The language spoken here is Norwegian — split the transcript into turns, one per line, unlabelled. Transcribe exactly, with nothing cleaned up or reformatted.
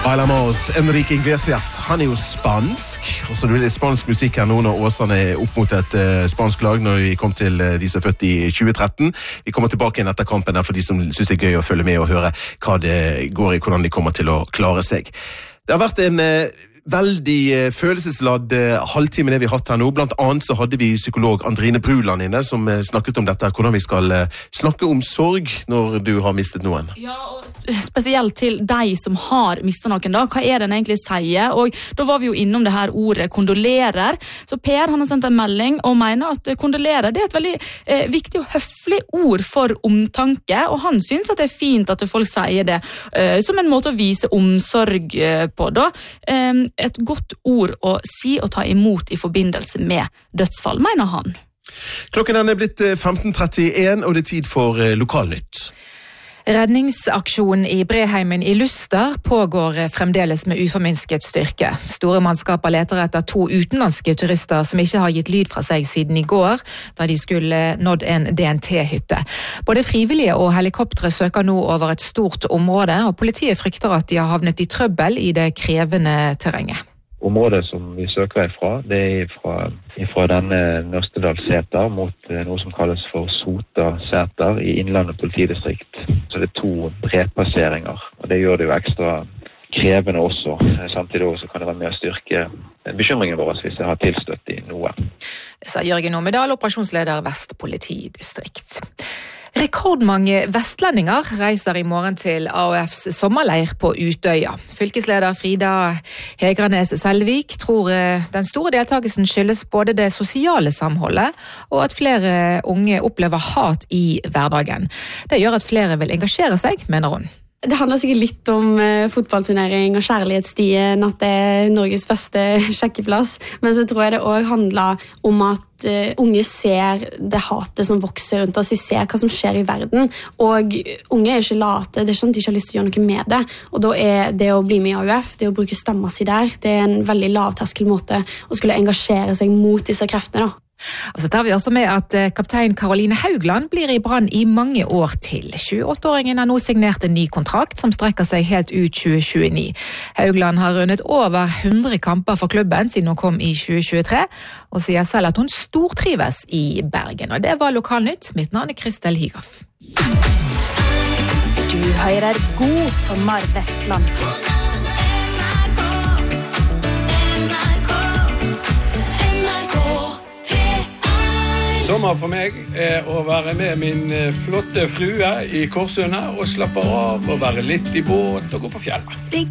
Hablamos Enrique Iglesias, han er jo spansk, og så det blir litt spansk musikk her nå når Åsane er opp mot et uh, spansk lag når vi kom til uh, de som er født i tjue tretten. Vi kommer tilbake igjen etter kampen der for de som synes det er gøy å følge med og høre hva det går i, hvordan de kommer til å klare seg. Det har vært en uh, veldig uh, følelsesladd uh, halvtime det vi har hatt her nå. Blant annet så hadde vi psykolog Andrine Bruland inne som uh, snakket om dette, hvordan vi skal uh, snakke om sorg når du har mistet noen.
Ja, og spesielt til de som har mistet noen da. Hva er det den egentlig sier? Og da var vi jo innom det her ordet kondolerer. Så Per han har sendt en melding og mener at kondolerer det er et veldig eh, viktig og høflig ord for omtanke, og han synes at det er fint at folk sier det eh, som en måte å vise omsorg eh, på da. Eh, et godt ord å si og ta imot i forbindelse med dødsfall, mener han.
Klokken er blitt femten trettien, og det er tid for eh, Lokalnytt.
Redningsaksjonen i Breheimen i Luster pågår fremdeles med uforminsket styrke. Store mannskaper leter etter to utenlandske turister som ikke har gitt lyd fra seg siden i går, da de skulle nådd en D N T-hytte. Både frivillige og helikoptre søker nå over et stort område, og politiet frykter at de har havnet i trøbbel i det krevende terrenget.
Området som vi søker ifra, det er fra, ifra denne Nørstedalsseter mot noe som kalles for Sotaseter i Innlandet politidistrikt. Så det er to brepasseringer, og det gjør det jo ekstra krevende også. Samtidig også kan det være med å styrke bekymringen vår hvis det har tilstøtt i noe.
Det sa Jørgen Omedal, operasjonsleder Vest politidistrikt. Rekordmange vestlendinger reiser i morgen til A O Fs sommerleir på Utøya. Fylkesleder Frida Hegranes Selvik tror den store deltakelsen skyldes både det sosiale samholdet og at flere unge opplever hat i hverdagen. Det gjør at flere vil engasjere seg, mener hun.
Det handler sikkert litt om uh, fotballturnering og kjærlighetsstien, at det er Norges beste sjekkeplass. Men så tror jeg det også handler om at uh, unge ser det hatet som vokser rundt oss. De ser hva som skjer i verden. Og unge er ikke late. Det er sånn at de ikke har lyst til å gjøre noe med det. Og da er det å bli med i A U F, det å bruke stemma si der, det er en veldig lavterskel måte å skulle engasjere seg mot disse kreftene da.
Og så tar vi også med at kaptein Karoline Haugland blir i Brann i mange år til. tjueåtte-åringen har nå signert en ny kontrakt som strekker seg helt ut tjue tjueni. Haugland har rundet over hundre kamper for klubben siden hun kom i tjue tjuetre, og sier selv at hun stortrives i Bergen. Og det var Lokalnytt. Mitt navn er Kristel Higraff.
Du hører God sommer Vestland.
Sommer for meg er å være med min flotte frue i Korsundet og slappe av og være litt i båt og gå på fjellet.